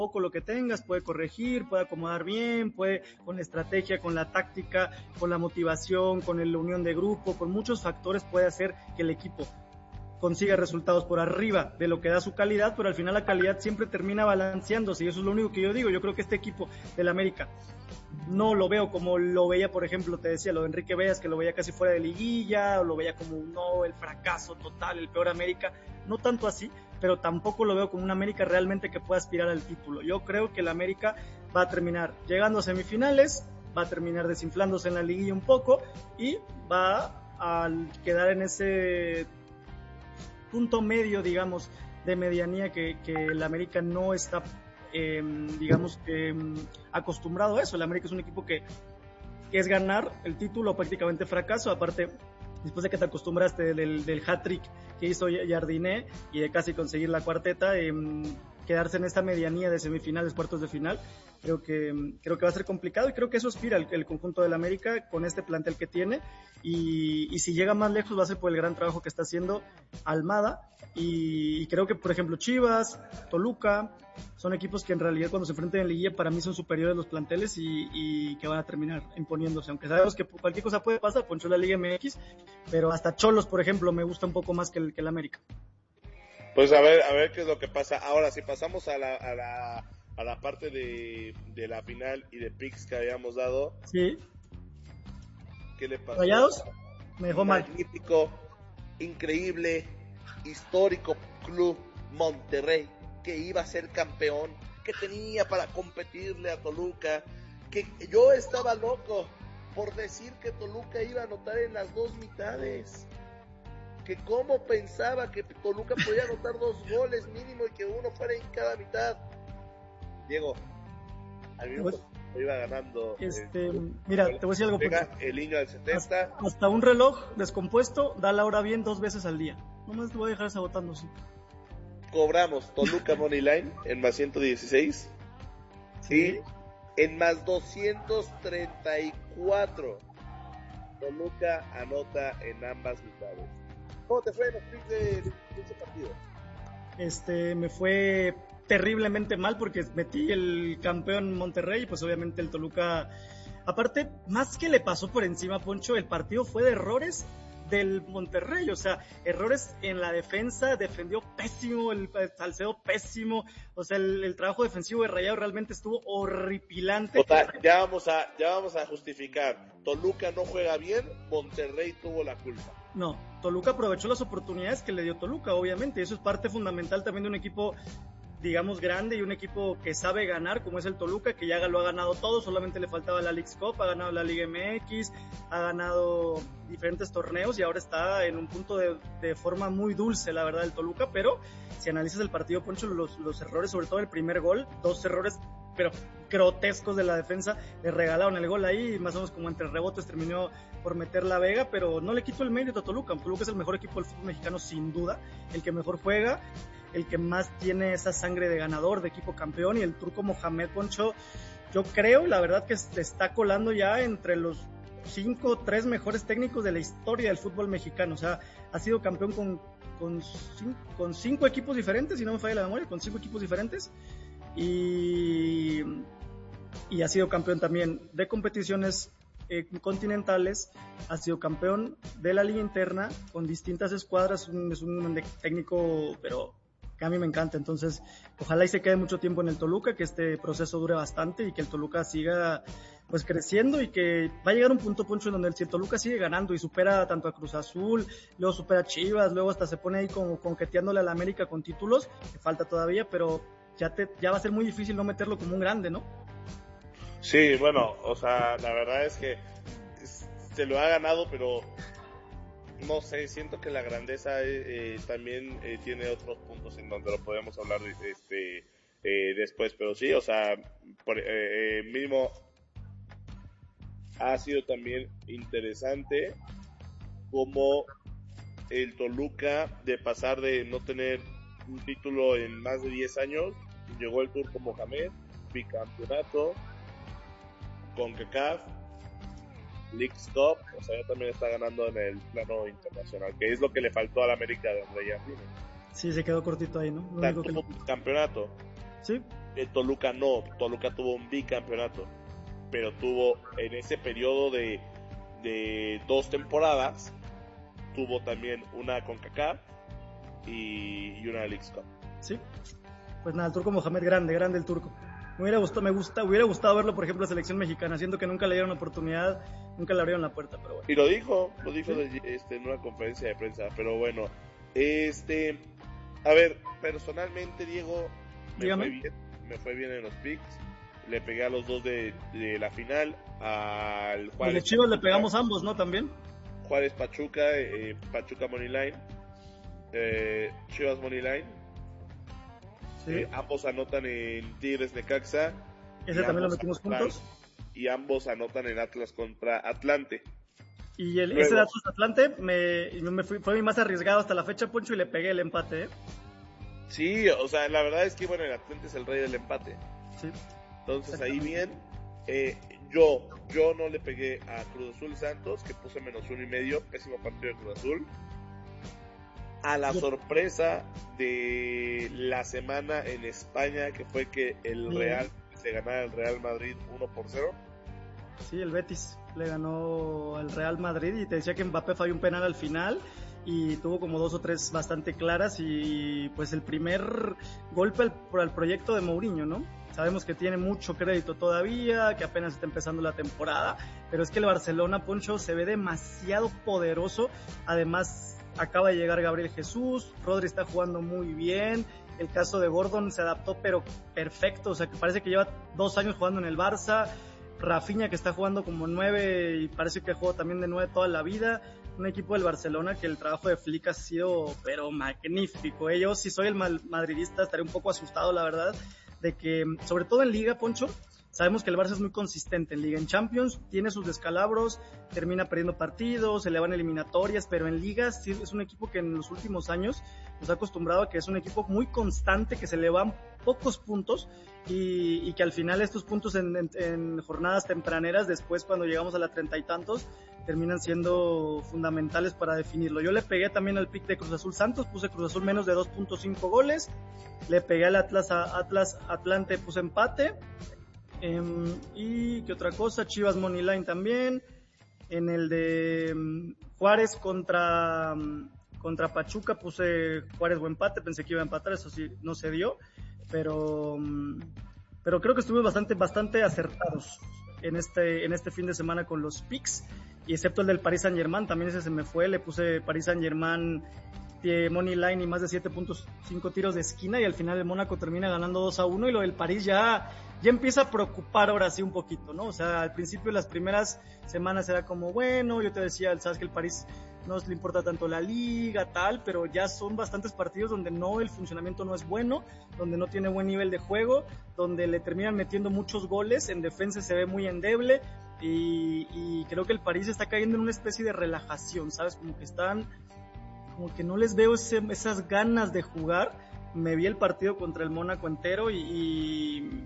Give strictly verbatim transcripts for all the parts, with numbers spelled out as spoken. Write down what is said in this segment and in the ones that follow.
poco lo que tengas, puede corregir, puede acomodar bien, puede con la estrategia, con la táctica, con la motivación, con la unión de grupo, con muchos factores puede hacer que el equipo consiga resultados por arriba de lo que da su calidad, pero al final la calidad siempre termina balanceándose y eso es lo único que yo digo. Yo creo que este equipo del América no lo veo como lo veía, por ejemplo, te decía lo de Enrique Veas, que lo veía casi fuera de liguilla, o lo veía como no, el fracaso total, el peor América, no tanto así, pero tampoco lo veo como un América realmente que pueda aspirar al título. Yo creo que el América va a terminar llegando a semifinales, va a terminar desinflándose en la liguilla un poco y va a quedar en ese punto medio, digamos, de medianía que, que el América no está, eh, digamos, eh, acostumbrado a eso. El América es un equipo que, que es ganar el título prácticamente fracaso, aparte después de que te acostumbraste del, del hat-trick que hizo Jardiné y de casi conseguir la cuarteta, eh, quedarse en esta medianía de semifinales, cuartos de final, creo que creo que va a ser complicado y creo que eso aspira el, el conjunto del América con este plantel que tiene y, y si llega más lejos va a ser por el gran trabajo que está haciendo Almada y, y creo que por ejemplo Chivas, Toluca son equipos que en realidad cuando se enfrenten en liguilla para mí son superiores los planteles y, y que van a terminar imponiéndose, aunque sabemos que cualquier cosa puede pasar, Poncho, la Liga M X, pero hasta Cholos por ejemplo me gusta un poco más que el, que el América. Pues a ver, a ver qué es lo que pasa. Ahora, si pasamos a la, a la, a la parte de, de la final y de picks que habíamos dado. Sí. ¿Qué le pasó? ¿Rayados? Me dejó mal. Magnífico, increíble, histórico club Monterrey, que iba a ser campeón, que tenía para competirle a Toluca, que yo estaba loco por decir que Toluca iba a anotar en las dos mitades. Que cómo pensaba que Toluca podía anotar dos goles mínimo y que uno fuera en cada mitad. Diego, al minuto pues, iba ganando. Este, el, mira, te voy a decir algo. Pega, el niño del setenta. Hasta, hasta un reloj descompuesto da la hora bien dos veces al día. Nomás te voy a dejar sabotando así. Cobramos Toluca Money Line en más ciento dieciséis. Sí. Y en más doscientos treinta y cuatro. Toluca anota en ambas mitades. ¿Cómo te fue en los picks de, de, de ese partido? Este, me fue terriblemente mal porque metí el campeón Monterrey y pues obviamente el Toluca, aparte, más que le pasó por encima, Poncho, el partido fue de errores del Monterrey, o sea, errores en la defensa, defendió pésimo, el Salcedo pésimo, o sea, el, el trabajo defensivo de Rayados realmente estuvo horripilante. O sea, ya vamos a, ya vamos a justificar, Toluca no juega bien, Monterrey tuvo la culpa. No, Toluca aprovechó las oportunidades que le dio Toluca, obviamente, eso es parte fundamental también de un equipo, digamos, grande y un equipo que sabe ganar, como es el Toluca, que ya lo ha ganado todo, solamente le faltaba la Leagues Cup, ha ganado la Liga M X, ha ganado diferentes torneos y ahora está en un punto de, de forma muy dulce, la verdad, el Toluca, pero si analizas el partido, Poncho, los, los errores, sobre todo el primer gol, dos errores pero grotescos de la defensa, le regalaron el gol ahí, más o menos como entre rebotes terminó por meter la Vega, pero no le quito el mérito a Toluca. Toluca es el mejor equipo del fútbol mexicano sin duda, el que mejor juega, el que más tiene esa sangre de ganador, de equipo campeón, y el turco Mohamed, Poncho, yo creo, la verdad, que se está colando ya entre los cinco, tres mejores técnicos de la historia del fútbol mexicano. O sea, ha sido campeón con, con, cinco, con cinco equipos diferentes, si no me falla la memoria, con cinco equipos diferentes, y, y ha sido campeón también de competiciones eh, continentales, ha sido campeón de la liga interna con distintas escuadras, un, es un técnico, pero que a mí me encanta, entonces ojalá y se quede mucho tiempo en el Toluca, que este proceso dure bastante y que el Toluca siga pues creciendo y que va a llegar un punto, Poncho, en donde el, si el Toluca sigue ganando y supera tanto a Cruz Azul, luego supera a Chivas, luego hasta se pone ahí como conqueteándole a la América con títulos, que falta todavía, pero ya, te, ya va a ser muy difícil no meterlo como un grande, ¿no? Sí, bueno, o sea, la verdad es que se lo ha ganado, pero no sé, siento que la grandeza eh, también eh, tiene otros puntos en donde lo podemos hablar este eh, después, pero sí, o sea, por, eh, mínimo ha sido también interesante como el Toluca, de pasar de no tener un título en más de diez años, llegó el turco Mohamed, bicampeonato, CONCACAF, Leagues Cup, o sea, ya también está ganando en el plano internacional, que es lo que le faltó a la América de donde ya viene. Sí, se quedó cortito ahí, ¿no? Lo o sea, único tuvo que... campeonato. Sí, eh, Toluca no, Toluca tuvo un bicampeonato, pero tuvo en ese periodo de, de dos temporadas, tuvo también una CONCACAF y, y una Leagues Cup. Sí, pues nada, el Turco Mohamed, grande, grande el Turco. Me hubiera gustado, me gusta, hubiera gustado verlo, por ejemplo, en la selección mexicana, siento que nunca le dieron oportunidad, nunca le abrieron la puerta, pero bueno. Y lo dijo, lo dijo ¿Sí? de, este, en una conferencia de prensa, pero bueno, este, a ver, personalmente, Diego, me Dígame. fue bien, me fue bien en los picks, le pegué a los dos de, de la final, al Pues Juárez de Chivas le Pachuca, pegamos ambos, ¿no? También. Juárez Pachuca, eh, Pachuca Moneyline, eh, Chivas Moneyline, Sí. eh, ambos anotan en Tigres Necaxa, Ese y también lo ambos metimos anotan- juntos. y ambos anotan en Atlas contra Atlante. Y el, Luego. ese de Atlas Atlante me, me fui, fue mi más arriesgado hasta la fecha, Poncho, y le pegué el empate, ¿eh? Sí, o sea, la verdad es que, bueno, el Atlante es el rey del empate. Sí. Entonces ahí bien, eh, yo, yo no le pegué a Cruz Azul Santos, que puse menos uno y medio, pésimo partido de Cruz Azul. A la sorpresa de la semana en España, que fue que el Bien. Real se ganara el Real Madrid uno por cero. Sí, el Betis le ganó al Real Madrid y te decía que Mbappé falló un penal al final y tuvo como dos o tres bastante claras y pues el primer golpe al, por el proyecto de Mourinho, ¿no? Sabemos que tiene mucho crédito todavía, que apenas está empezando la temporada, pero es que el Barcelona, Poncho, se ve demasiado poderoso. Además, acaba de llegar Gabriel Jesús, Rodri está jugando muy bien, el caso de Gordon se adaptó pero perfecto, o sea que parece que lleva dos años jugando en el Barça. Rafinha, que está jugando como nueve y parece que jugó también de nueve toda la vida. Un equipo del Barcelona que el trabajo de Flick ha sido pero magnífico. ¿eh? Yo, si soy el madridista, estaré un poco asustado, la verdad, de que, sobre todo en Liga, Poncho, sabemos que el Barça es muy consistente en Liga. En Champions tiene sus descalabros, termina perdiendo partidos, se le van eliminatorias, pero en Liga sí es un equipo que en los últimos años nos ha acostumbrado a que es un equipo muy constante, que se le van pocos puntos y, y que al final estos puntos en, en, en jornadas tempraneras, después cuando llegamos a la treinta y tantos, terminan siendo fundamentales para definirlo. Yo le pegué también al pick de Cruz Azul Santos, puse Cruz Azul menos de dos punto cinco goles, le pegué al Atlas, a Atlas Atlante, puse empate. Um, y qué otra cosa, Chivas Moneyline también, en el de um, Juárez contra um, contra Pachuca puse Juárez buen empate, pensé que iba a empatar, eso sí no se dio, pero um, pero creo que estuvimos bastante bastante acertados en este en este fin de semana con los picks, y excepto el del Paris Saint-Germain, también ese se me fue, le puse Paris Saint-Germain money line y más de siete punto cinco tiros de esquina, y al final el Mónaco termina ganando dos a uno, y lo del París ya ya empieza a preocupar ahora sí un poquito, ¿no? O sea, al principio, las primeras semanas era como, bueno, yo te decía, sabes que el París no le importa tanto la liga, tal, pero ya son bastantes partidos donde no, el funcionamiento no es bueno, donde no tiene buen nivel de juego, donde le terminan metiendo muchos goles, en defensa se ve muy endeble, y, y creo que el París está cayendo en una especie de relajación, ¿sabes? Como que están, como que no les veo ese, esas ganas de jugar. Me vi el partido contra el Mónaco entero y... y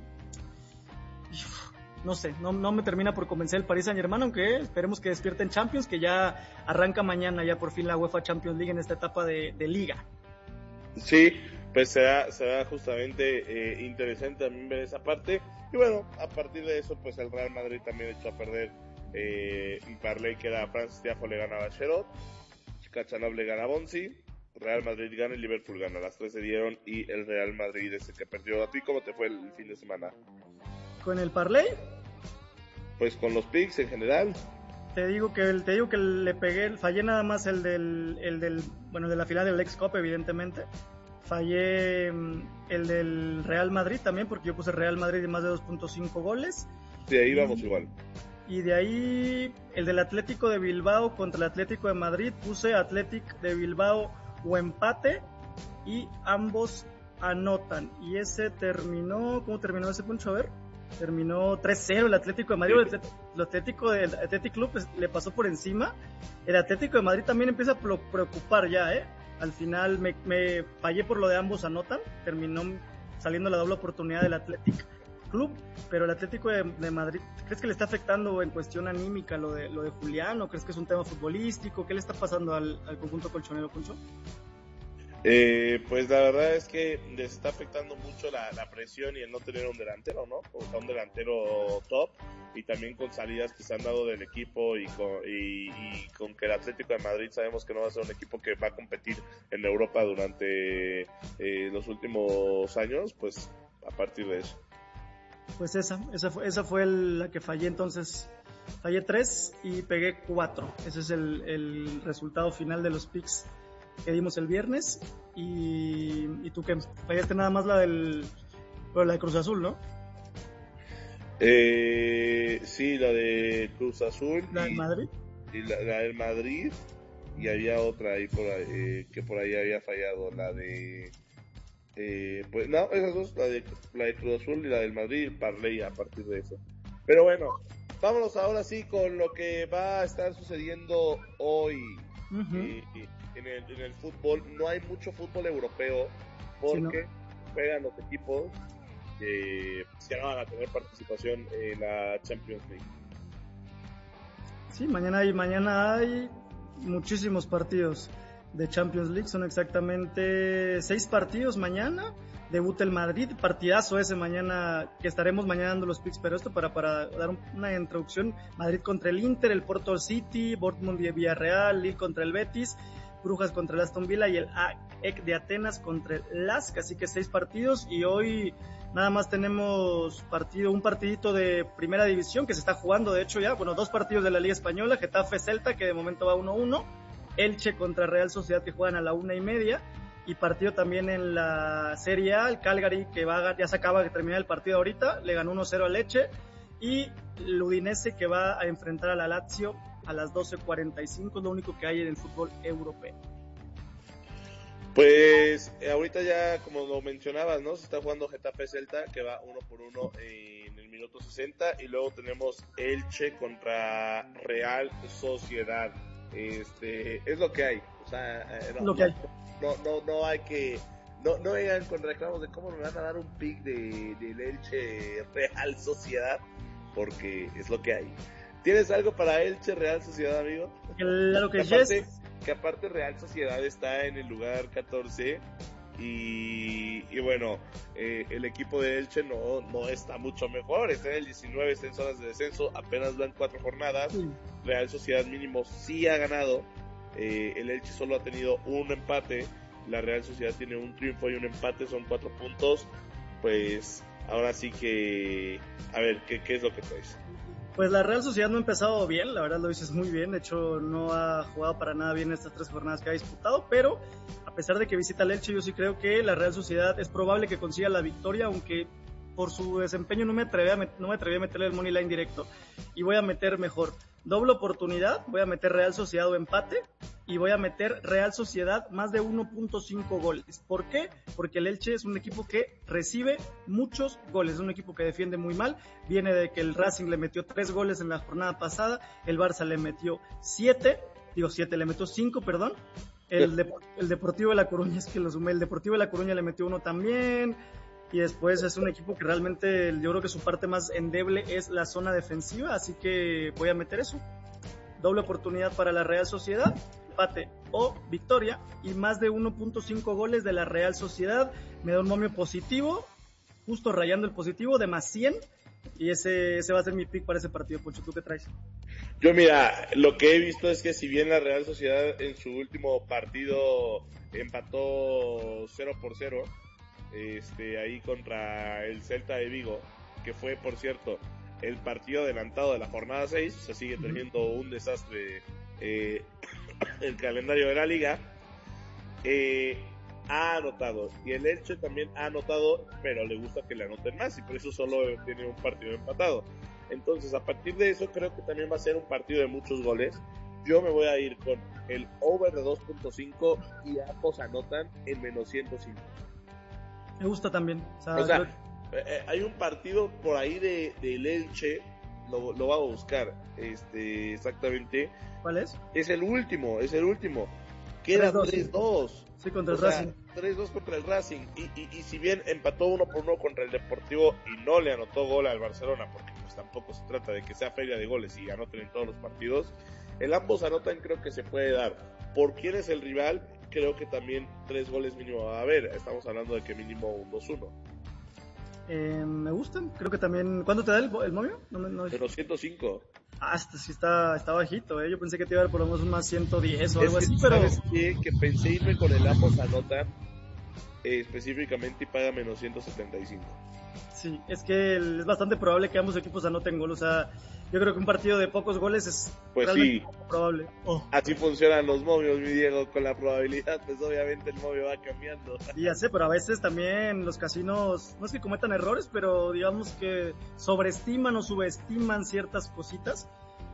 no sé, no, no me termina por convencer el Paris Saint-Germain, aunque esperemos que despierte en Champions, que ya arranca mañana ya por fin la UEFA Champions League en esta etapa de, de liga. Sí, pues será, será justamente eh, interesante también ver esa parte, y bueno, a partir de eso pues el Real Madrid también echó a perder eh, un parlay que era Francis Tiafoe le gana a Cherot, Kachanov le gana a Bonzi, Real Madrid gana y Liverpool gana, las tres se dieron y el Real Madrid es el que perdió. ¿A ti cómo te fue el fin de semana? ¿Con el parlay? Pues con los picks en general. Te digo que el, te digo que le pegué, fallé nada más el del, el del, bueno, de la final del Leagues Cup, evidentemente. Fallé el del Real Madrid también, porque yo puse Real Madrid de más de dos punto cinco goles. De ahí vamos igual. Y de ahí el del Atlético de Bilbao contra el Atlético de Madrid, puse Atlético de Bilbao o empate, y ambos anotan. Y ese terminó, ¿cómo terminó ese, Poncho? A ver. Terminó tres cero el Atlético de Madrid. Sí. El Atlético del Athletic Club pues, le pasó por encima. El Atlético de Madrid también empieza a preocupar ya, ¿eh? Al final me, me fallé por lo de ambos anotan. Terminó saliendo la doble oportunidad del Athletic Club. Pero el Atlético de, de Madrid, ¿crees que le está afectando en cuestión anímica lo de, lo de Julián? ¿O crees que es un tema futbolístico? ¿Qué le está pasando al, al conjunto colchonero, Poncho? Eh, pues la verdad es que les está afectando mucho la, la presión y el no tener un delantero, ¿no? O sea, un delantero top, y también con salidas que se han dado del equipo y con, y, y con que el Atlético de Madrid sabemos que no va a ser un equipo que va a competir en Europa durante eh, los últimos años, pues a partir de eso. Pues esa, esa fue, esa fue el, la que fallé, entonces fallé tres y pegué cuatro. Ese es el, el resultado final de los picks que dimos el viernes. Y, y tú que fallaste nada más la del, la de Cruz Azul, ¿no? Eh, sí, la de Cruz Azul. La del Madrid. Y la, la del Madrid, y había otra ahí por ahí, eh, que por ahí había fallado, la de... Eh, pues no, esas dos, la de, la de Cruz Azul y la del Madrid, parlay a partir de eso. Pero bueno, vámonos ahora sí con lo que va a estar sucediendo hoy. Uh-huh. eh, en, el, en el fútbol. No hay mucho fútbol europeo porque sí, no. juegan los equipos que ya no van a tener participación en la Champions League. Sí, mañana hay, mañana hay muchísimos partidos de Champions League, son exactamente seis partidos mañana. Debuta el Madrid, partidazo ese mañana, que estaremos mañana dando los picks, pero esto para, para dar un, una introducción: Madrid contra el Inter, el Porto City, Dortmund y Villarreal, Lille contra el Betis, Brujas contra el Aston Villa y el A E C de Atenas contra el Lask. Así que seis partidos, y hoy nada más tenemos partido, un partidito de primera división que se está jugando, de hecho ya, bueno, dos partidos de la Liga Española, Getafe Celta, que de momento va uno uno, Elche contra Real Sociedad, que juegan a la una y media, y partido también en la Serie A, el Calgary, que va a, ya se acaba de terminar el partido ahorita, le ganó uno cero al Elche, y el Udinese, que va a enfrentar a la Lazio a las doce cuarenta y cinco, es lo único que hay en el fútbol europeo. Pues eh, ahorita ya, como lo mencionabas, ¿no? Se está jugando Getafe Celta, que va uno por uno en el minuto sesenta, y luego tenemos Elche contra Real Sociedad. Este, es lo que hay, o sea, eh, no, lo que hay. No, no, no hay que, no, no vengan con reclamos de cómo nos van a dar un pick de, del Elche Real Sociedad, porque es lo que hay. ¿Tienes algo para Elche Real Sociedad, amigo? Claro que, que aparte, yes. que aparte Real Sociedad está en el lugar catorce, y, y bueno, eh, el equipo de Elche no, no está mucho mejor, está en el diecinueve, está en zonas de descenso, apenas van cuatro jornadas. Sí. Real Sociedad mínimo sí ha ganado, eh, el Elche solo ha tenido un empate, la Real Sociedad tiene un triunfo y un empate, son cuatro puntos. Pues ahora sí que, a ver, ¿qué, qué es lo que traes? Pues la Real Sociedad no ha empezado bien, la verdad lo dices muy bien, de hecho no ha jugado para nada bien estas tres jornadas que ha disputado, pero a pesar de que visita el Elche, yo sí creo que la Real Sociedad es probable que consiga la victoria, aunque por su desempeño no me atreví a, met- no me atreví a meterle el money line directo, y voy a meter mejor doble oportunidad, voy a meter Real Sociedad o empate, y voy a meter Real Sociedad más de uno punto cinco goles. ¿Por qué? Porque el Elche es un equipo que recibe muchos goles, es un equipo que defiende muy mal, viene de que el Racing le metió tres goles en la jornada pasada, el Barça le metió siete, digo siete, le metió cinco, perdón, el, de, el Deportivo de La Coruña, es que lo sumé, el Deportivo de La Coruña le metió uno también, y después es un equipo que realmente yo creo que su parte más endeble es la zona defensiva, así que voy a meter eso. Doble oportunidad para la Real Sociedad, empate o victoria, y más de uno punto cinco goles de la Real Sociedad. Me da un momio positivo, justo rayando el positivo, de más cien, y ese, ese va a ser mi pick para ese partido. Poncho, ¿tú qué traes? Yo mira, lo que he visto es que si bien la Real Sociedad en su último partido empató cero por cero, este, ahí contra el Celta de Vigo, que fue, por cierto, el partido adelantado de la jornada seis, o sea, sigue teniendo un desastre eh, el calendario de la liga, eh, ha anotado, y el Elche también ha anotado, pero le gusta que le anoten más, y por eso solo tiene un partido empatado. Entonces, a partir de eso, creo que también va a ser un partido de muchos goles. Yo me voy a ir con el over de dos punto cinco, y ambos anotan en menos ciento cinco. Me gusta también. O sea, o sea creo... eh, hay un partido por ahí de del Elche, lo, lo va a buscar, este, exactamente. ¿Cuál es? Es el último, es el último. Queda tres dos. Sí, contra el o sea, Racing. tres dos contra el Racing. Y, y, y si bien empató uno por uno contra el Deportivo y no le anotó gol al Barcelona, porque pues tampoco se trata de que sea feria de goles y anoten en todos los partidos, el ambos anotan, creo que se puede dar. ¿Por quién es el rival? creo que también tres goles mínimo va a haber. Estamos hablando de que mínimo un dos uno. Eh, me gustan, creo que también. ¿Cuánto te da el, el momio? No, no... Pero ciento cinco. Ah, este sí está, está bajito, ¿eh? Yo pensé que te iba a dar por lo menos un más ciento diez o algo es que, así, pero... ¿sabes qué? Que pensé irme con el ambos anotan eh, específicamente y paga menos ciento setenta y cinco. Sí, es que es bastante probable que ambos equipos anoten gol, o sea, yo creo que un partido de pocos goles es pues realmente sí. poco probable. Oh. Así funcionan los momios, mi Diego, con la probabilidad, pues obviamente el momio va cambiando. Sí, ya sé, pero a veces también los casinos, no es que cometan errores, pero digamos que sobreestiman o subestiman ciertas cositas.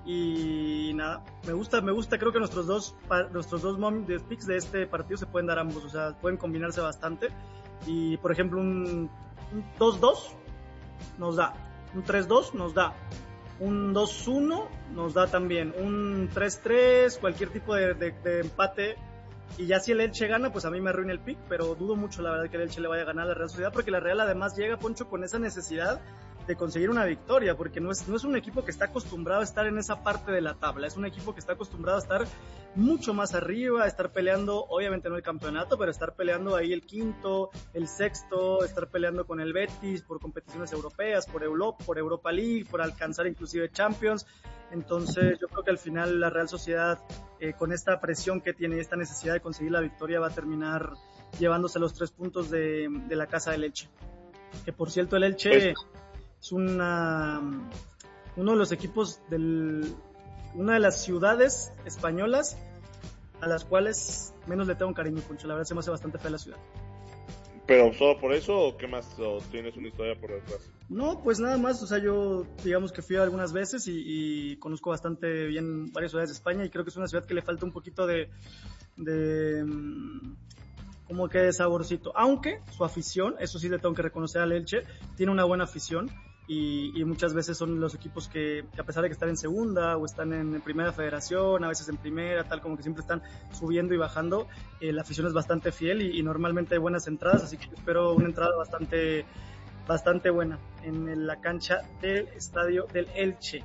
Y nada, me gusta, me gusta, creo que nuestros dos nuestros dos mom de picks de este partido se pueden dar ambos, o sea, pueden combinarse bastante. Y por ejemplo, un, un dos dos nos da, un tres dos nos da, un dos uno nos da también, un tres tres, cualquier tipo de, de, de empate. Y ya si el Elche gana, pues a mí me arruina el pick, pero dudo mucho la verdad que el Elche le vaya a ganar a la Real Sociedad, porque la Real además llega, Poncho, con esa necesidad de conseguir una victoria, porque no es, no es un equipo que está acostumbrado a estar en esa parte de la tabla, es un equipo que está acostumbrado a estar mucho más arriba, a estar peleando, obviamente no el campeonato, pero estar peleando ahí el quinto, el sexto, estar peleando con el Betis por competiciones europeas, por Europa, por Europa League, por alcanzar inclusive Champions. Entonces yo creo que al final la Real Sociedad, eh, con esta presión que tiene y esta necesidad de conseguir la victoria, va a terminar llevándose los tres puntos de, de la casa del Elche. Que por cierto el Elche es una, uno de los equipos del, una de las ciudades españolas a las cuales menos le tengo cariño, Poncho. La verdad se me hace bastante fea la ciudad. ¿Pero solo por eso o qué más? ¿O tienes una historia por detrás? No, pues nada más, o sea, yo digamos que fui algunas veces y, y conozco bastante bien varias ciudades de España y creo que es una ciudad que le falta un poquito de, de como que de saborcito, aunque su afición, eso sí le tengo que reconocer al Elche, tiene una buena afición. Y, y muchas veces son los equipos que, que a pesar de que están en segunda o están en primera federación, a veces en primera, tal como que siempre están subiendo y bajando, eh, la afición es bastante fiel y, y normalmente hay buenas entradas, así que espero una entrada bastante bastante buena en la cancha del estadio del Elche.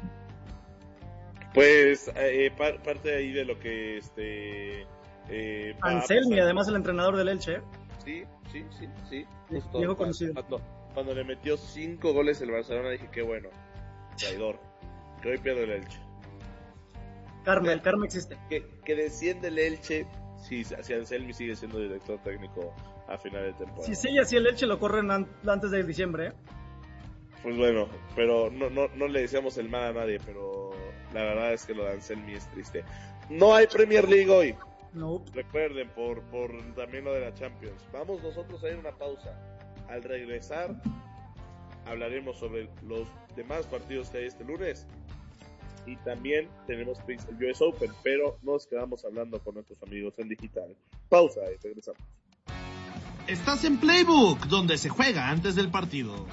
Pues eh, par, parte ahí de lo que este eh, Anselmi, además el entrenador del Elche. ¿eh? Sí, sí, sí, sí. Justo, viejo conocido. Cuando, cuando le metió cinco goles el Barcelona dije qué bueno, traidor, que hoy pierde el Elche. Karma, el karma existe. Que, que desciende el Elche, sí, si Anselmi sigue siendo director técnico a final de temporada. Si sigue así el Elche lo corren an- antes de diciembre, ¿eh? Pues bueno, pero no, no, no le deseamos el mal a nadie, pero la verdad es que lo de Anselmi es triste. No hay Premier League hoy. No. Recuerden, por, por también lo de la Champions. Vamos nosotros a ir a una pausa. Al regresar, hablaremos sobre los demás partidos que hay este lunes. Y también tenemos el U S Open, pero nos quedamos hablando con nuestros amigos en digital. Pausa y regresamos. Estás en Playbook, donde se juega antes del partido.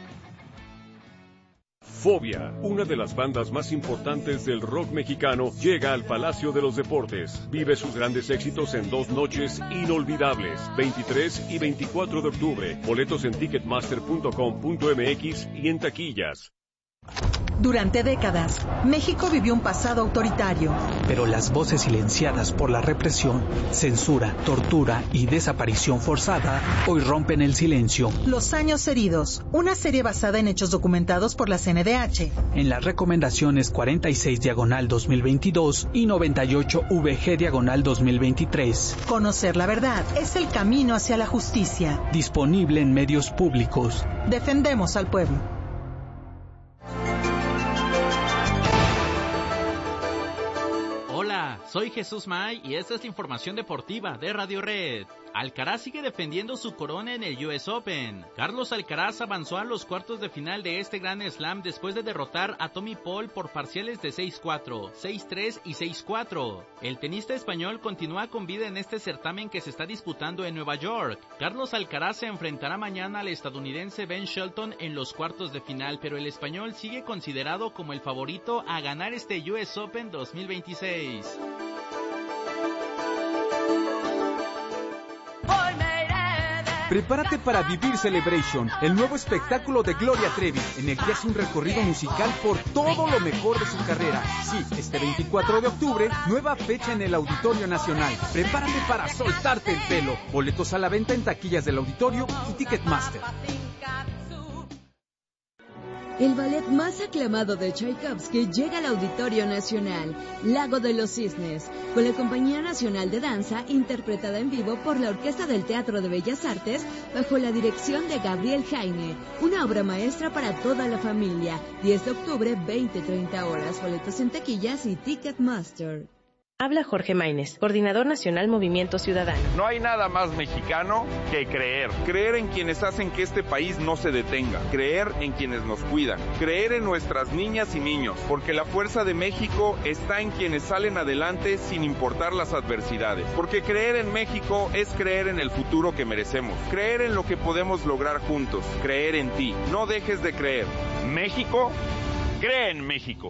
Fobia, una de las bandas más importantes del rock mexicano, llega al Palacio de los Deportes. Vive sus grandes éxitos en dos noches inolvidables, veintitrés y veinticuatro de octubre. Boletos en ticketmaster punto com punto m x y en taquillas. Durante décadas, México vivió un pasado autoritario. Pero las voces silenciadas por la represión, censura, tortura y desaparición forzada hoy rompen el silencio. Los años heridos, una serie basada en hechos documentados por la C N D H. En las recomendaciones cuarenta y seis diagonal dos mil veintidós y noventa y ocho V G diagonal dos mil veintitrés. Conocer la verdad es el camino hacia la justicia. Disponible en medios públicos. Defendemos al pueblo. Hola, soy Jesús May y esta es la información deportiva de Radio Red. Alcaraz sigue defendiendo su corona en el U S Open. Carlos Alcaraz avanzó a los cuartos de final de este Grand Slam después de derrotar a Tommy Paul por parciales de seis cuatro, seis tres y seis cuatro. El tenista español continúa con vida en este certamen que se está disputando en Nueva York. Carlos Alcaraz se enfrentará mañana al estadounidense Ben Shelton en los cuartos de final, pero el español sigue considerado como el favorito a ganar este U S Open dos mil veintiséis. Prepárate para vivir Celebration, el nuevo espectáculo de Gloria Trevi, en el que hace un recorrido musical por todo lo mejor de su carrera. Sí, este veinticuatro de octubre, nueva fecha en el Auditorio Nacional. Prepárate para soltarte el pelo. Boletos a la venta en taquillas del auditorio y Ticketmaster. El ballet más aclamado de Tchaikovsky llega al Auditorio Nacional, Lago de los Cisnes, con la Compañía Nacional de Danza, interpretada en vivo por la Orquesta del Teatro de Bellas Artes, bajo la dirección de Gabriel Jaime. Una obra maestra para toda la familia. diez de octubre, veinte treinta horas. Boletos en taquillas y Ticketmaster. Habla Jorge Maínez, coordinador nacional Movimiento Ciudadano. No hay nada más mexicano que creer. Creer en quienes hacen que este país no se detenga. Creer en quienes nos cuidan. Creer en nuestras niñas y niños. Porque la fuerza de México está en quienes salen adelante sin importar las adversidades. Porque creer en México es creer en el futuro que merecemos. Creer en lo que podemos lograr juntos. Creer en ti. No dejes de creer. México, cree en México.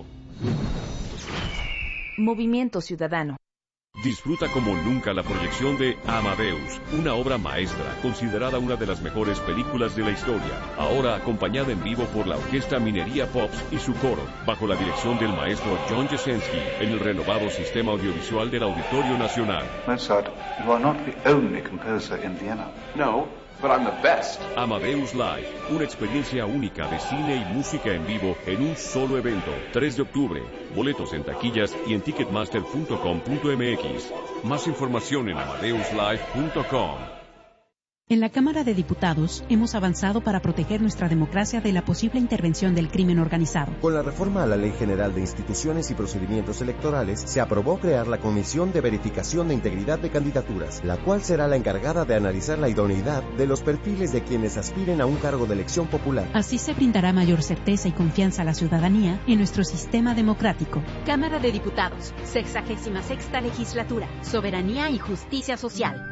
Movimiento Ciudadano. Disfruta como nunca la proyección de Amadeus, una obra maestra, considerada una de las mejores películas de la historia. Ahora acompañada en vivo por la Orquesta Minería Pops y su coro, bajo la dirección del maestro John Jasenski, en el renovado sistema audiovisual del Auditorio Nacional. Mozart, you are not the only composer in Vienna. No, but I'm the best. Amadeus Live, una experiencia única de cine y música en vivo en un solo evento. tres de octubre. Boletos en taquillas y en ticketmaster punto com punto m x. Más información en amadeus live punto com. En la Cámara de Diputados hemos avanzado para proteger nuestra democracia de la posible intervención del crimen organizado. Con la reforma a la Ley General de Instituciones y Procedimientos Electorales, se aprobó crear la Comisión de Verificación de Integridad de Candidaturas, la cual será la encargada de analizar la idoneidad de los perfiles de quienes aspiren a un cargo de elección popular. Así se brindará mayor certeza y confianza a la ciudadanía en nuestro sistema democrático. Cámara de Diputados, sexagésima sexta legislatura, soberanía y justicia social.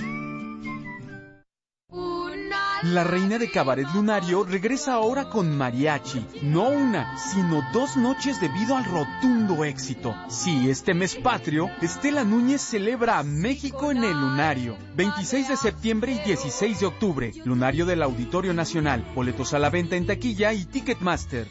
La reina de Cabaret Lunario regresa ahora con mariachi. No una, sino dos noches debido al rotundo éxito. Sí, este mes patrio, Estela Núñez celebra a México en el Lunario. veintiséis de septiembre y dieciséis de octubre. Lunario del Auditorio Nacional. Boletos a la venta en taquilla y Ticketmaster.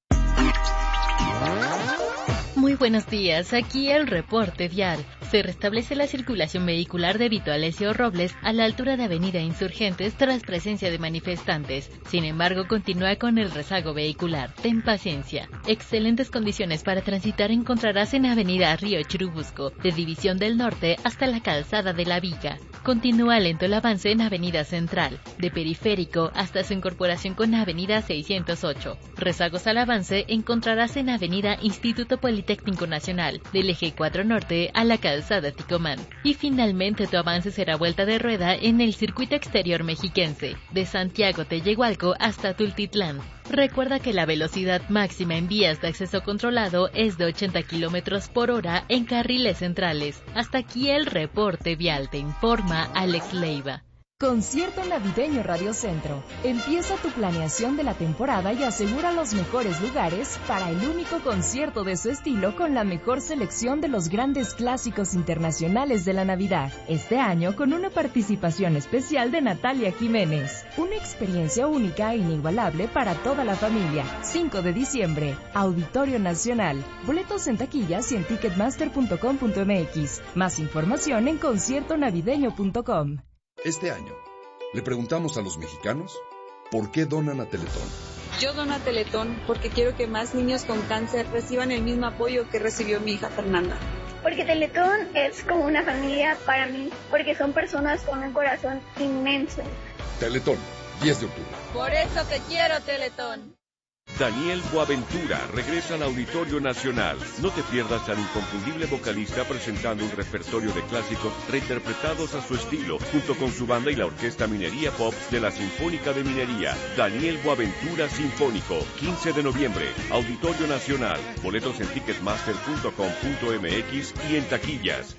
Muy buenos días, aquí el reporte vial. Se restablece la circulación vehicular de Vito Alessio Robles a la altura de Avenida Insurgentes tras presencia de manifestantes. Sin embargo, continúa con el rezago vehicular. Ten paciencia. Excelentes condiciones para transitar encontrarás en Avenida Río Churubusco, de División del Norte hasta la Calzada de la Viga. Continúa lento el avance en Avenida Central, de Periférico hasta su incorporación con Avenida seiscientos ocho. Rezagos al avance encontrarás en Avenida Instituto Politécnico Nacional, del Eje cuatro Norte a la Calzada Ticomán. Y finalmente tu avance será vuelta de rueda en el Circuito Exterior Mexiquense, de Santiago Teyehualco hasta Tultitlán. Recuerda que la velocidad máxima en vías de acceso controlado es de ochenta kilómetros por hora en carriles centrales. Hasta aquí el reporte vial, te informa Alex Leiva. Concierto Navideño Radio Centro. Empieza tu planeación de la temporada y asegura los mejores lugares para el único concierto de su estilo con la mejor selección de los grandes clásicos internacionales de la Navidad. Este año con una participación especial de Natalia Jiménez. Una experiencia única e inigualable para toda la familia. cinco de diciembre, Auditorio Nacional. Boletos en taquillas y en ticketmaster punto com punto m x. Más información en concierto navideño punto com. Este año, le preguntamos a los mexicanos por qué donan a Teletón. Yo dono a Teletón porque quiero que más niños con cáncer reciban el mismo apoyo que recibió mi hija Fernanda. Porque Teletón es como una familia para mí, porque son personas con un corazón inmenso. Teletón, diez de octubre. Por eso te quiero, Teletón. Daniel Boaventura regresa al Auditorio Nacional. No te pierdas al inconfundible vocalista presentando un repertorio de clásicos reinterpretados a su estilo, junto con su banda y la Orquesta Minería Pop de la Sinfónica de Minería. Daniel Boaventura Sinfónico, quince de noviembre, Auditorio Nacional. Boletos en ticketmaster punto com punto m x y en taquillas.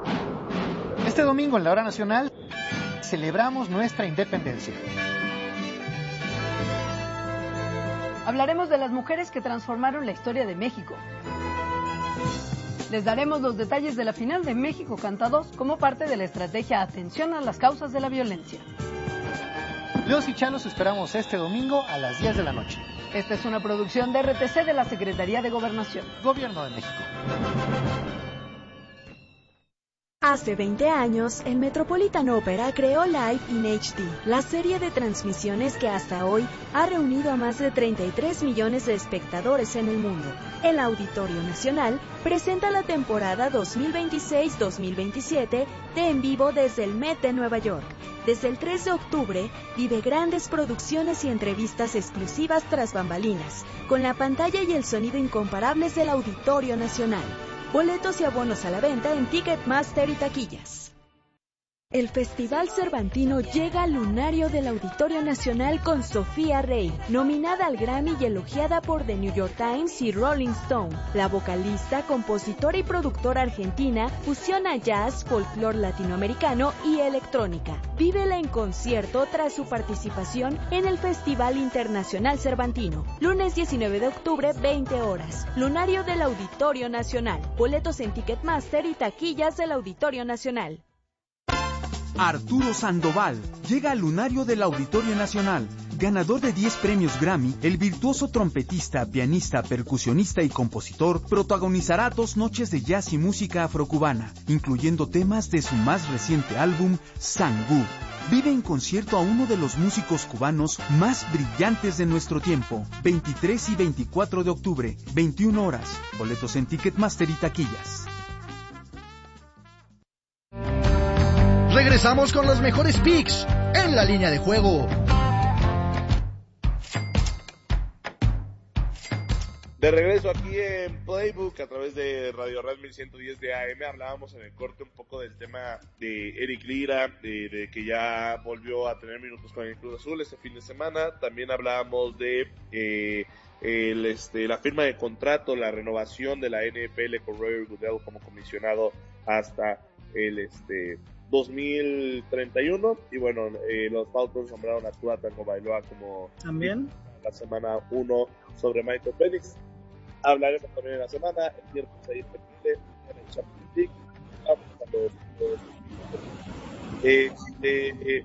Este domingo en la Hora Nacional celebramos nuestra independencia. Hablaremos de las mujeres que transformaron la historia de México. Les daremos los detalles de la final de México Canta dos como parte de la estrategia Atención a las causas de la violencia. Leos y Chan los esperamos este domingo a las diez de la noche. Esta es una producción de R T C de la Secretaría de Gobernación. Gobierno de México. Hace veinte años, el Metropolitan Opera creó Live in H D, la serie de transmisiones que hasta hoy ha reunido a más de treinta y tres millones de espectadores en el mundo. El Auditorio Nacional presenta la temporada dos mil veintiséis dos mil veintisiete de En Vivo desde el Met de Nueva York. Desde el tres de octubre, vive grandes producciones y entrevistas exclusivas tras bambalinas, con la pantalla y el sonido incomparables del Auditorio Nacional. Boletos y abonos a la venta en Ticketmaster y taquillas. El Festival Cervantino llega al lunario del Auditorio Nacional con Sofía Rey, nominada al Grammy y elogiada por The New York Times y Rolling Stone. La vocalista, compositora y productora argentina fusiona jazz, folclore latinoamericano y electrónica. Vívela en concierto tras su participación en el Festival Internacional Cervantino. Lunes diecinueve de octubre, veinte horas. Lunario del Auditorio Nacional. Boletos en Ticketmaster y taquillas del Auditorio Nacional. Arturo Sandoval llega al lunario del Auditorio Nacional. Ganador de diez premios Grammy, el virtuoso trompetista, pianista, percusionista y compositor protagonizará dos noches de jazz y música afrocubana, incluyendo temas de su más reciente álbum, Sangú. Vive en concierto a uno de los músicos cubanos más brillantes de nuestro tiempo. veintitrés y veinticuatro de octubre, veintiuna horas. Boletos en Ticketmaster y taquillas. Regresamos con los mejores picks en la línea de juego. De regreso aquí en Playbook a través de Radio Red mil ciento diez de A M. Hablábamos en el corte un poco del tema de Eric Lira, de, de que ya volvió a tener minutos con el Cruz Azul este fin de semana. También hablábamos de eh, el, este, la firma de contrato, la renovación de la N F L con Roger Goodell como comisionado hasta el este dos mil treinta y uno. Y bueno, eh, los Falcons nombraron a Tua Tagovailoa como también la semana uno sobre Michael Penix. Hablaremos también en la semana, el miércoles ahí en el Champions League. Eh, eh,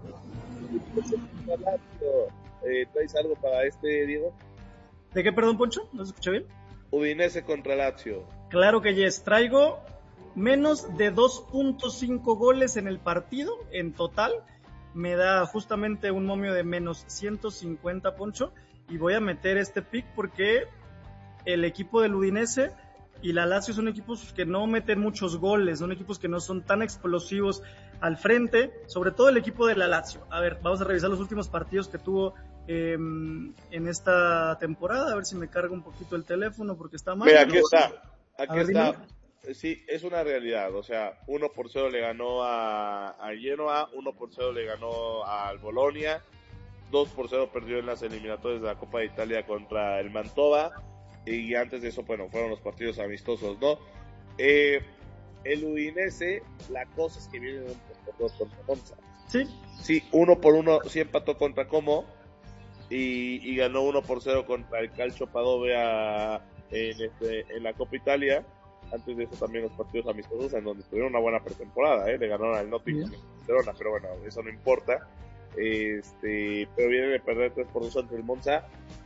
eh, ¿Traes algo para este, Diego? ¿De qué, perdón, Poncho? ¿No se escucha bien? Udinese contra Lazio. Claro que yes, traigo menos de dos punto cinco goles en el partido, en total. Me da justamente un momio de menos ciento cincuenta, Poncho, y voy a meter este pick porque el equipo del Udinese y la Lazio son equipos que no meten muchos goles, son equipos que no son tan explosivos al frente, sobre todo el equipo de la Lazio. A ver, vamos a revisar los últimos partidos que tuvo eh, en esta temporada, a ver si me carga un poquito el teléfono porque está mal. Mira, aquí está, aquí ver, está. Dime. Sí, es una realidad, o sea, uno por cero le ganó a, a Genoa, uno por cero le ganó al Bolonia, dos por cero perdió en las eliminatorias de la Copa de Italia contra el Mantova, y antes de eso, bueno, fueron los partidos amistosos, ¿no? Eh, el Udinese, la cosa es que viene un por dos contra Monza. Sí. Sí, uno por uno, sí empató contra Como, y, y ganó uno por cero contra el Calcio Padovea en, este, en la Copa Italia. Antes de eso también los partidos amistosos en donde tuvieron una buena pretemporada, ¿eh? Le ganaron al Nottingham en Barcelona, pero bueno, eso no importa. Este, pero vienen de perder tres por dos ante el Monza.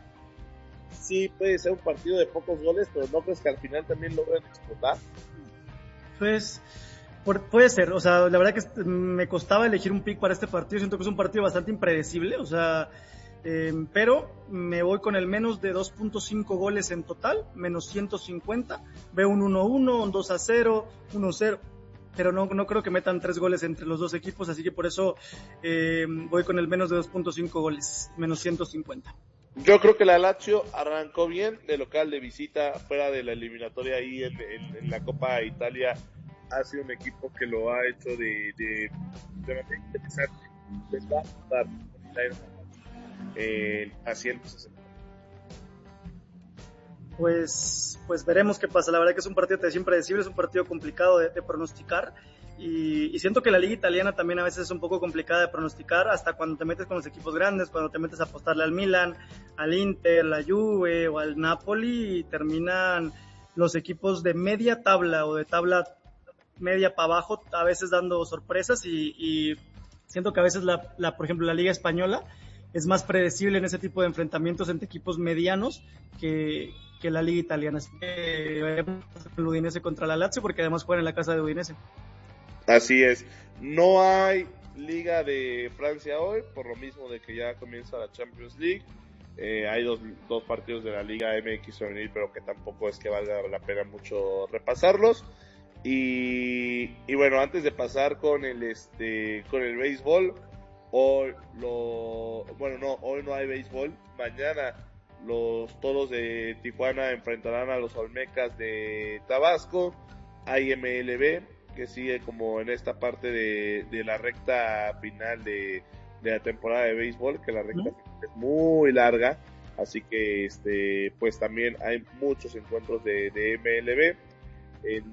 Sí, puede ser un partido de pocos goles, pero ¿no crees que al final también logren explotar? Pues por, puede ser, o sea, la verdad que me costaba elegir un pick para este partido, siento que es un partido bastante impredecible, o sea, eh, pero me voy con el menos de dos punto cinco goles en total, menos ciento cincuenta, veo un uno uno, un dos a cero, uno cero, pero no, no creo que metan tres goles entre los dos equipos, así que por eso eh, voy con el menos de dos punto cinco goles, menos ciento cincuenta. Yo creo que la Lazio arrancó bien de local, de visita, fuera de la eliminatoria ahí en, en, en la Copa de Italia. Ha sido un equipo que lo ha hecho de, de, de manera interesante. Les va a dar eh, a ciento sesenta. Pues, pues veremos qué pasa. La verdad que es un partido impredecible, es un partido complicado de, de pronosticar. Y, y siento que la liga italiana también a veces es un poco complicada de pronosticar, hasta cuando te metes con los equipos grandes, cuando te metes a apostarle al Milan, al Inter, la Juve o al Napoli, y terminan los equipos de media tabla o de tabla media para abajo a veces dando sorpresas, y, y siento que a veces la, la por ejemplo la liga española es más predecible en ese tipo de enfrentamientos entre equipos medianos que, que la liga italiana. Así que el Udinese contra la Lazio, porque además juegan en la casa de Udinese. Así es. No hay Liga de Francia hoy, por lo mismo de que ya comienza la Champions League. Eh, hay dos, dos partidos de la Liga M X femenil, pero que tampoco es que valga la pena mucho repasarlos. Y, y bueno, antes de pasar con el este con el béisbol, hoy lo bueno no, hoy no hay béisbol. Mañana los Toros de Tijuana enfrentarán a los Olmecas de Tabasco. Hay M L B que sigue como en esta parte de, de la recta final de, de la temporada de béisbol, que la recta ¿Mm? final es muy larga, así que este pues también hay muchos encuentros de, de M L B, en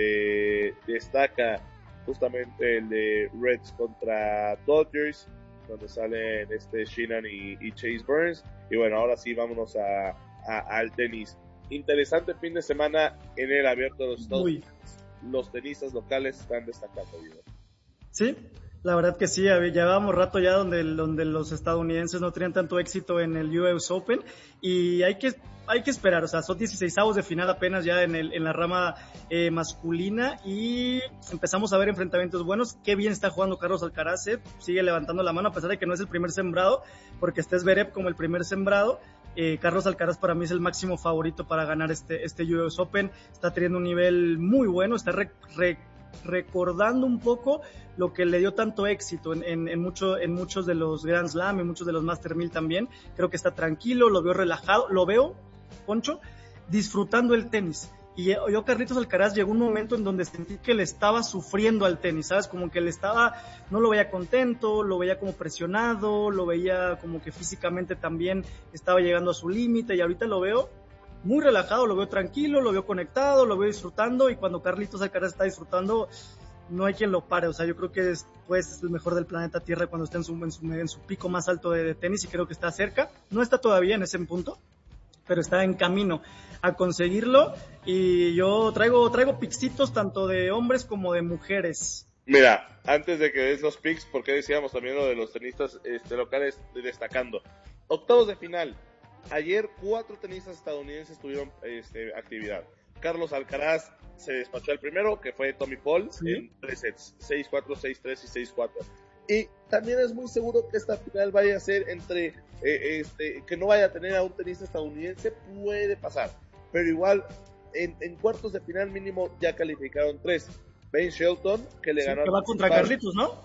donde destaca justamente el de Reds contra Dodgers, donde salen este Sheehan y, y Chase Burns. Y bueno, ahora sí vámonos a, a, al tenis. Interesante fin de semana en el Abierto de los Estados Unidos. Los tenistas locales están destacando, ¿no? Sí, la verdad que sí, llevábamos rato ya donde, donde los estadounidenses no tenían tanto éxito en el U S Open, y hay que hay que esperar, o sea, son dieciseisavos de final apenas ya en, el, en la rama eh, masculina, y empezamos a ver enfrentamientos buenos. Qué bien está jugando Carlos Alcaraz, eh, sigue levantando la mano a pesar de que no es el primer sembrado, porque está Zverev como el primer sembrado. Eh, Carlos Alcaraz para mí es el máximo favorito para ganar este, este U S Open. Está teniendo un nivel muy bueno, está re, re, recordando un poco lo que le dio tanto éxito en, en, en, mucho, en muchos de los Grand Slam, en muchos de los Master mil también. Creo que está tranquilo, lo veo relajado, lo veo, Poncho, disfrutando el tenis. Y yo, Carlitos Alcaraz, llegó un momento en donde sentí que le estaba sufriendo al tenis, ¿sabes? Como que le estaba, no lo veía contento, lo veía como presionado, lo veía como que físicamente también estaba llegando a su límite, y ahorita lo veo muy relajado, lo veo tranquilo, lo veo conectado, lo veo disfrutando, y cuando Carlitos Alcaraz está disfrutando, no hay quien lo pare. O sea, yo creo que es, pues, es el mejor del planeta Tierra cuando está en su, en su, en su pico más alto de, de tenis, y creo que está cerca. No está todavía en ese punto, pero está en camino a conseguirlo, y yo traigo traigo picksitos tanto de hombres como de mujeres. Mira, antes de que des los picks, porque decíamos también lo de los tenistas este, locales destacando. Octavos de final. Ayer cuatro tenistas estadounidenses tuvieron este, actividad. Carlos Alcaraz se despachó el primero, que fue Tommy Paul, ¿sí? En tres sets, seis cuatro, seis tres y seis cuatro. Y también es muy seguro que esta final vaya a ser entre, eh, este, que no vaya a tener a un tenista estadounidense, puede pasar. Pero igual, en, en cuartos de final mínimo ya calificaron tres. Ben Shelton, que le sí, ganó... Que va contra Carlitos, ¿no?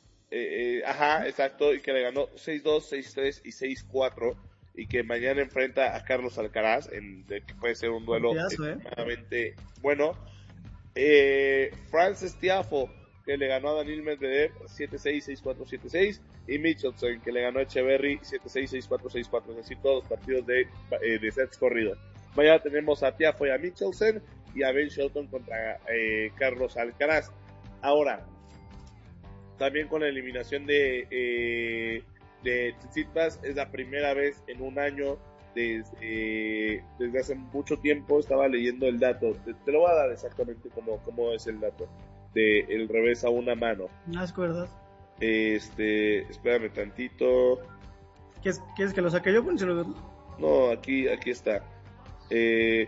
Eh, eh, ajá, exacto, y que le ganó seis dos, seis tres y seis cuatro, y que mañana enfrenta a Carlos Alcaraz, en, de, que puede ser un duelo extremadamente eh. bueno. Eh, Frances Tiafoe, que le ganó a Daniil Medvedev siete seis, seis cuatro, siete seis, y Michelson, que le ganó a Echeverry siete seis, seis cuatro, seis cuatro, es decir, todos los partidos de, eh, de sets corridos. Mañana tenemos a Tiafoe y a Michelson, y a Ben Shelton contra eh, Carlos Alcaraz. Ahora, también con la eliminación de eh, de Tsitsipas, es la primera vez en un año desde, eh, desde hace mucho tiempo. Estaba leyendo el dato, te, te lo voy a dar exactamente como, como es el dato de el revés a una mano. No es verdad. Este, espérame tantito. ¿Quieres, ¿quieres que lo saque yo? No, aquí, aquí está. Eh,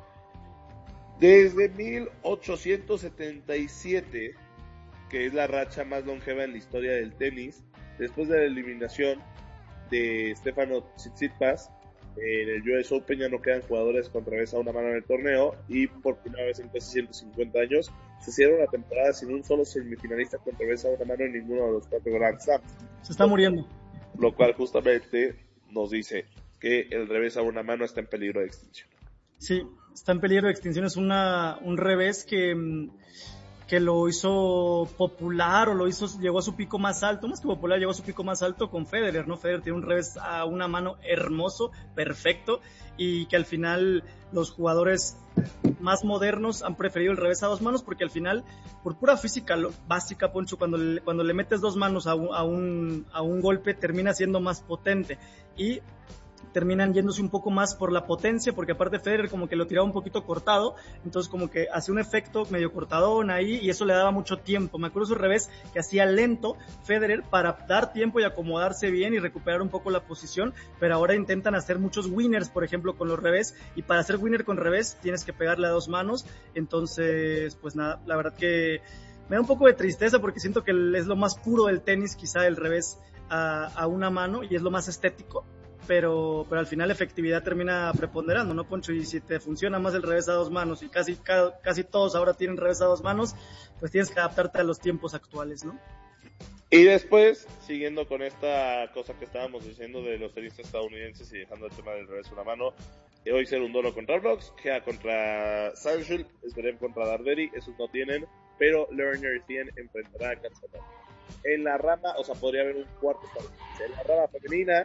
desde mil ochocientos setenta y siete, que es la racha más longeva en la historia del tenis, después de la eliminación de Stefano Tsitsipas, en el U S Open ya no quedan jugadores con revés a una mano en el torneo, y por primera vez en casi ciento cincuenta años se hicieron la temporada sin un solo semifinalista con revés a una mano en ninguno de los cuatro Grand Slams. Se está muriendo. Lo cual justamente nos dice que el revés a una mano está en peligro de extinción. Sí, está en peligro de extinción. Es una un revés que... que lo hizo popular, o lo hizo, llegó a su pico más alto, más que popular, llegó a su pico más alto con Federer, ¿no? Federer tiene un revés a una mano hermoso, perfecto, y que al final los jugadores más modernos han preferido el revés a dos manos, porque al final, por pura física básica, Poncho, cuando le, cuando le metes dos manos a un, a un, a un golpe, termina siendo más potente. Y terminan yéndose un poco más por la potencia, porque aparte Federer como que lo tiraba un poquito cortado, entonces como que hacía un efecto medio cortadón ahí y eso le daba mucho tiempo. Me acuerdo su revés que hacía lento Federer para dar tiempo y acomodarse bien y recuperar un poco la posición, pero ahora intentan hacer muchos winners, por ejemplo, con los revés, y para hacer winner con revés tienes que pegarle a dos manos, entonces pues nada, la verdad que me da un poco de tristeza porque siento que es lo más puro del tenis, quizá el revés a, a una mano, y es lo más estético, pero pero al final la efectividad termina preponderando, ¿no, Poncho? Y si te funciona más el revés a dos manos, y casi casi todos ahora tienen revés a dos manos, pues tienes que adaptarte a los tiempos actuales, ¿no? Y después, siguiendo con esta cosa que estábamos diciendo de los tenistas estadounidenses y dejando el tema del revés a una mano, hoy Cerundolo contra Blocks, Kea contra Sanchel, Zverev contra Darderi, esos no tienen, pero Lerner cien enfrentará a Kachanov. En la rama, o sea, podría haber un cuarto partido. En la rama femenina,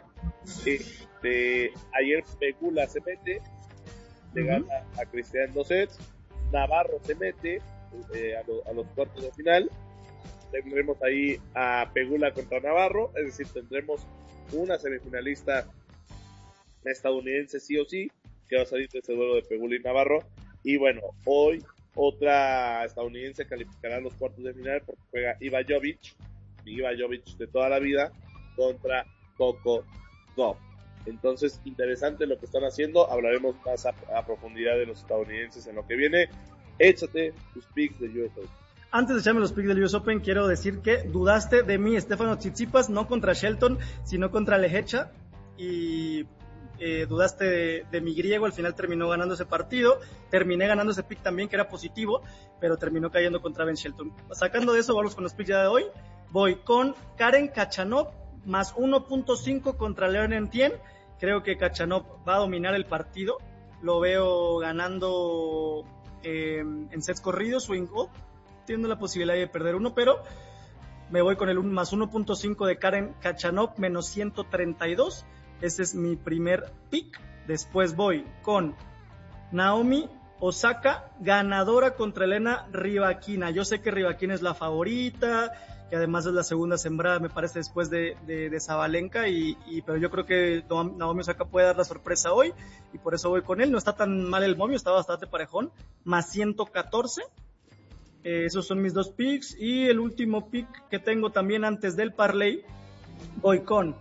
este, ayer Pegula se mete, le uh-huh. gana a Cristian dos sets, Navarro se mete eh, a, lo, a los cuartos de final, tendremos ahí a Pegula contra Navarro, es decir, tendremos una semifinalista estadounidense sí o sí, que va a salir de ese duelo de Pegula y Navarro, y bueno, hoy otra estadounidense calificará los cuartos de final porque juega Iva Jovic, Iva Jovic de toda la vida, contra Coco Gauff. Entonces, interesante lo que están haciendo, hablaremos más a, a profundidad de los estadounidenses en lo que viene. Échate tus picks de U S Open. Antes de echarme los picks del U S Open, quiero decir que dudaste de mí, Stefano Tsitsipas, no contra Shelton, sino contra Lehecha, y eh, dudaste de, de mi griego, al final terminó ganando ese partido, terminé ganando ese pick también, que era positivo, pero terminó cayendo contra Ben Shelton. Sacando de eso, vamos con los picks ya de hoy. Voy con Karen Khachanov, más uno punto cinco contra Lerner cien. Creo que Khachanov va a dominar el partido, lo veo ganando eh, en sets corridos, swing up, tiene la posibilidad de perder uno, pero me voy con el más uno punto cinco de Karen Khachanov, menos ciento treinta y dos. Ese es mi primer pick. Después voy con Naomi Osaka, ganadora contra Elena Rybakina. Yo sé que Rybakina es la favorita, que además es la segunda sembrada, me parece, después de, de, de Sabalenka, y, y, pero yo creo que Naomi Osaka puede dar la sorpresa hoy, y por eso voy con él. No está tan mal el momio, está bastante parejón, más ciento catorce. Eh, esos son mis dos picks, y el último pick que tengo también antes del parlay, voy con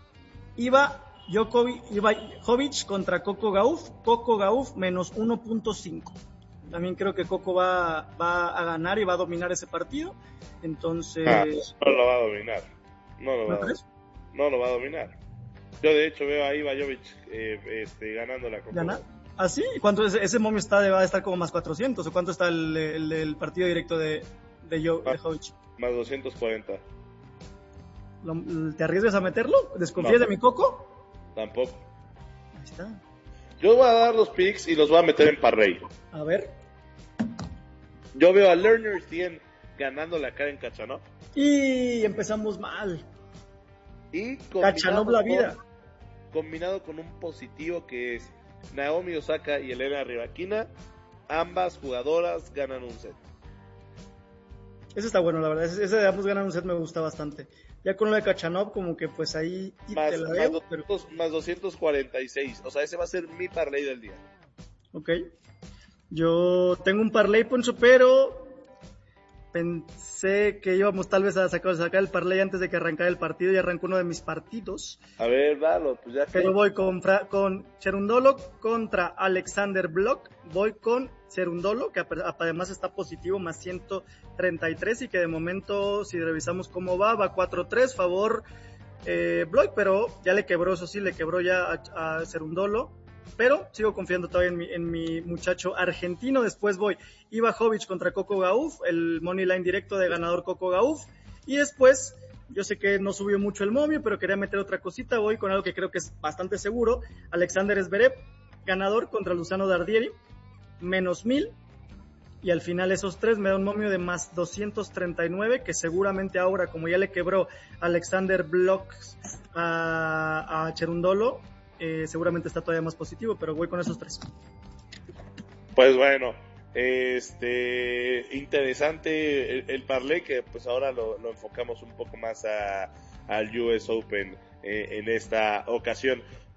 Iva Jokovic, Iva Jovic contra Coco Gauff, Coco Gauff menos uno punto cinco. También creo que Coco va, va a ganar y va a dominar ese partido, entonces... Ah, no lo va a dominar, no lo va, ¿no a, no lo va a dominar. Yo de hecho veo a Iva Jovic eh, este, ganando la Coco. ¿Ganar? ¿Ah, sí? ¿Cuánto es, ese momio está de, va a estar como más cuatrocientos? ¿O cuánto está el, el, el partido directo de, de, Yo, ah, de Jovic? Más doscientos cuarenta. ¿Te arriesgas a meterlo? ¿Desconfías no, de mi Coco? Tampoco. Ahí está. Yo voy a dar los picks y los voy a meter en parlay. A ver. Yo veo a Lerner cien ganando la cara en Khachanov. Y empezamos mal. Y Khachanov la vida. Con, combinado con un positivo que es Naomi Osaka y Elena Rybakina, ambas jugadoras ganan un set. Ese está bueno, la verdad. Ese de ambos ganan un set me gusta bastante. Ya con lo de Khachanov, como que pues ahí más, te la más, veo, doscientos, pero... más doscientos cuarenta y seis. O sea, ese va a ser mi parlay del día. Ok. Yo tengo un parlay, Poncho, pero pensé que íbamos tal vez a sacar, sacar el parlay antes de que arrancara el partido, y arrancó uno de mis partidos. A ver, dalo, pues ya que... Pero voy con, con Cerundolo contra Alexander Block. Voy con Cerundolo, que además está positivo, más ciento treinta y tres, y que de momento, si revisamos cómo va, va cuatro tres, favor eh, Block, pero ya le quebró, eso sí, le quebró ya a, a Cerundolo. Pero sigo confiando todavía en mi, en mi muchacho argentino. Después voy Iva Jovic contra Coco Gauff, el money line directo de ganador Coco Gauff. Y después, yo sé que no subió mucho el momio, pero quería meter otra cosita. Voy con algo que creo que es bastante seguro. Alexander Zverev, ganador contra Luciano Dardieri, menos mil. Y al final esos tres me da un momio de más doscientos treinta y nueve, que seguramente ahora, como ya le quebró Alexander Block a, a Cerundolo, Eh, seguramente está todavía más positivo, pero voy con esos tres. Pues bueno, este interesante el, el parlay, que pues ahora lo, lo enfocamos un poco más a, al U S Open eh, en esta ocasión.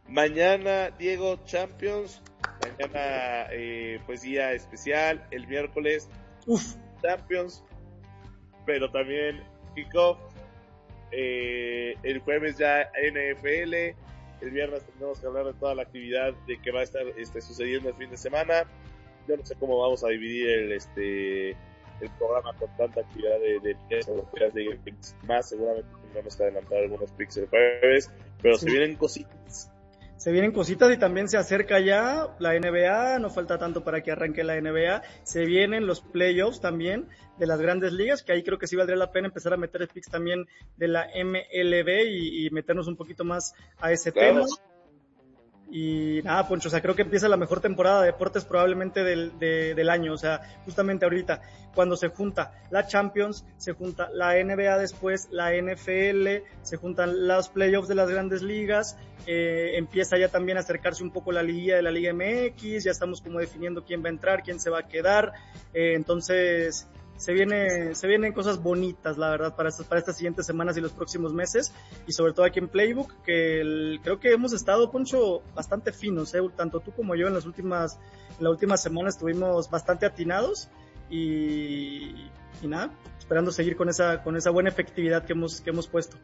Mañana, Diego, Champions. Mañana, eh, pues día especial. El miércoles, Uf. Champions. Pero también kickoff. Eh, el jueves ya N F L. El viernes tendremos que hablar de toda la actividad de que va a estar este, sucediendo el fin de semana. Yo no sé cómo vamos a dividir el este el programa con tanta actividad de, de ligas europeas, de picks más. Seguramente tendremos que adelantar algunos picks el jueves, pero sí. Se vienen cositas. Se vienen cositas y también se acerca ya la N B A, no falta tanto para que arranque la N B A. Se vienen los playoffs también de las grandes ligas, que ahí creo que sí valdría la pena empezar a meter picks también de la M L B y, y meternos un poquito más a ese claro. tema. Y nada, Poncho, o sea, creo que empieza la mejor temporada de deportes probablemente del, de, del año, o sea, justamente ahorita, cuando se junta la Champions, se junta la N B A después, la N F L, se juntan los playoffs de las grandes ligas, eh, empieza ya también a acercarse un poco la liguilla de la Liga M X, ya estamos como definiendo quién va a entrar, quién se va a quedar, eh, entonces... Se viene, se vienen cosas bonitas, la verdad, para estas, para estas siguientes semanas y los próximos meses, y sobre todo aquí en Playbook, que el, creo que hemos estado, Poncho, bastante finos, ¿eh? Tanto tú como yo en las últimas, en la última semana estuvimos bastante atinados, y, y nada, esperando seguir con esa, con esa buena efectividad que hemos, que hemos puesto.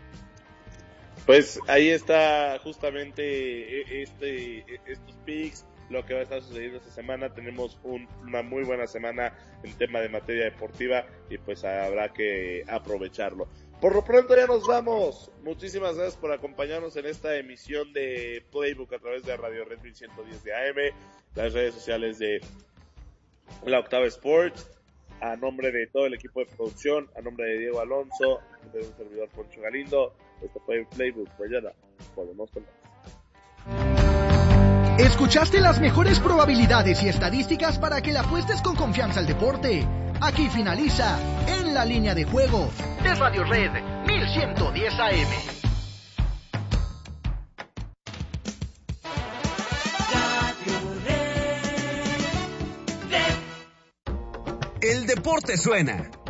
Pues ahí está justamente este, estos picks, lo que va a estar sucediendo esta semana. Tenemos un, una muy buena semana en tema de materia deportiva y pues habrá que aprovecharlo. Por lo pronto ya nos vamos. Muchísimas gracias por acompañarnos en esta emisión de Playbook a través de Radio Red mil ciento diez de A M, las redes sociales de La Octava Sports. A nombre de todo el equipo de producción, a nombre de Diego Alonso, a nombre de un servidor Poncho Galindo, esto fue Playbook. Mañana volvemos con más. Escuchaste las mejores probabilidades y estadísticas para que le apuestes con confianza al deporte. Aquí finaliza En la Línea de Juego de Radio Red mil ciento diez A M. El deporte suena.